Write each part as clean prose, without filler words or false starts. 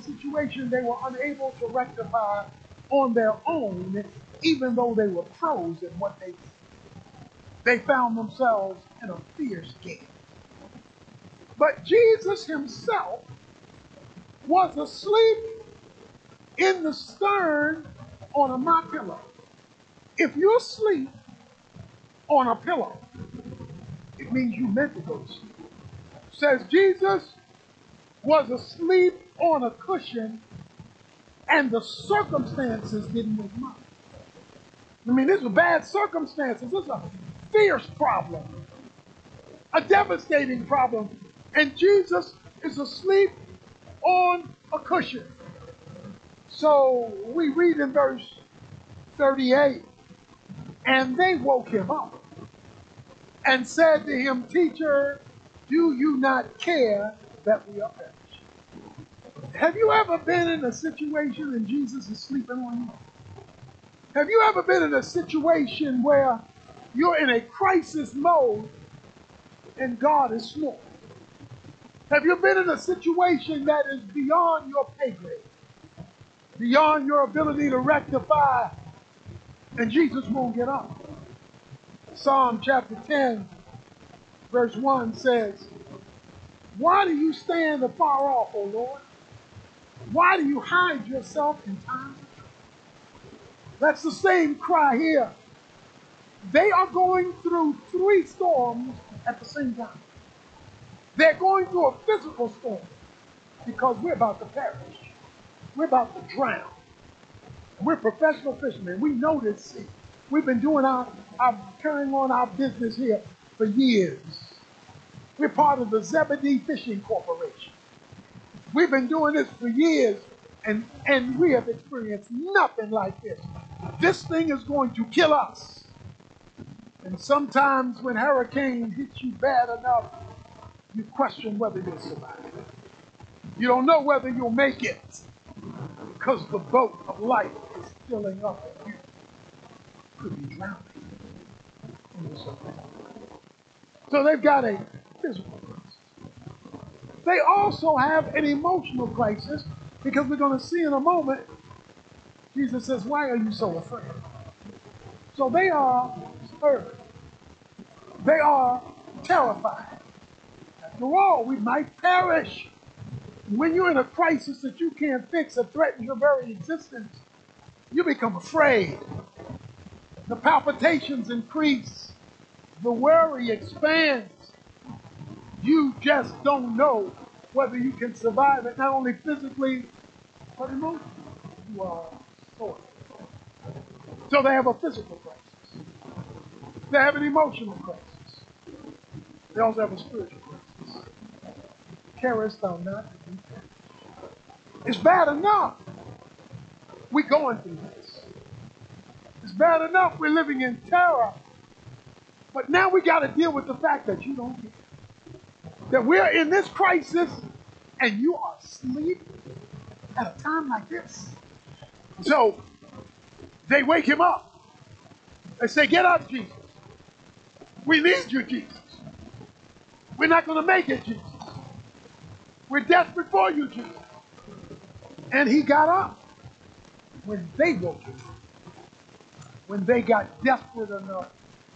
situation they were unable to rectify on their own, even though they were pros in what they did. They found themselves in a fierce game. But Jesus himself was asleep in the stern on a my pillow. If you sleep on a pillow, it means you meant to go to sleep. It says Jesus was asleep on a cushion and the circumstances didn't make much. I mean, these were bad circumstances. This is a fierce problem, a devastating problem. And Jesus is asleep on a cushion. So we read in verse 38, and they woke him up and said to him, Teacher, do you not care that we are perishing? Have you ever been in a situation and Jesus is sleeping on you? Have you ever been in a situation where you're in a crisis mode and God is snoring? Have you been in a situation that is beyond your pay grade, beyond your ability to rectify, and Jesus won't get up? Psalm chapter 10, verse 1 says, Why do you stand afar off, O Lord? Why do you hide yourself in times of trouble? That's the same cry here. They are going through 3 storms at the same time. They're going through a physical storm because we're about to perish. We're about to drown. We're professional fishermen. We know this sea. We've been doing carrying on our business here for years. We're part of the Zebedee Fishing Corporation. We've been doing this for years, and we have experienced nothing like this. This thing is going to kill us. And sometimes when hurricanes hit you bad enough, you question whether you'll survive. You don't know whether you'll make it because the boat of life is filling up and you could be drowning into something. So they've got a physical crisis. They also have an emotional crisis because we're going to see in a moment, Jesus says, why are you so afraid? So they are scared. They are terrified. After all, we might perish. When you're in a crisis that you can't fix or threatens your very existence, you become afraid. The palpitations increase. The worry expands. You just don't know whether you can survive it, not only physically, but emotionally. You are sore. So they have a physical crisis. They have an emotional crisis. They also have a spiritual crisis. Carest thou not that we perish? It's bad enough we're going through this. It's bad enough we're living in terror. But now we got to deal with the fact that you don't care. That we're in this crisis and you are asleep at a time like this. So they wake him up. They say, get up, Jesus. We need you, Jesus. We're not going to make it, Jesus. We're desperate for you, Jesus. And he got up when they woke him up. When they got desperate enough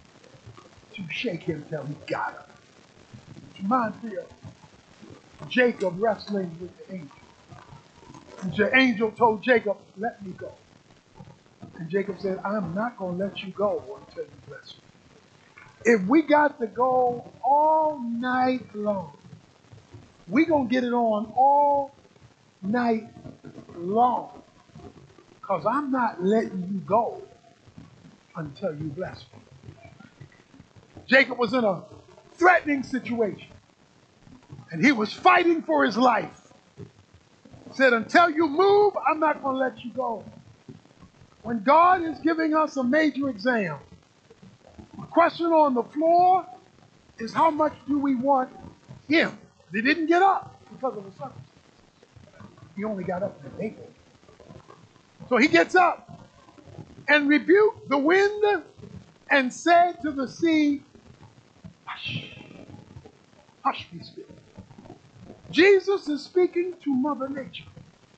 to shake him till he got up. It reminds me of Jacob wrestling with the angel. And the angel told Jacob, let me go. And Jacob said, I'm not going to let you go until you bless me. If we got to go all night long, we're going to get it on all night long. Because I'm not letting you go until you bless me. Jacob was in a threatening situation. And he was fighting for his life. He said, until you move, I'm not going to let you go. When God is giving us a major exam, the question on the floor is how much do we want him? They didn't get up because of the circumstances. He only got up when they did. So he gets up and rebuked the wind and said to the sea, hush, hush, be still. Jesus is speaking to Mother Nature.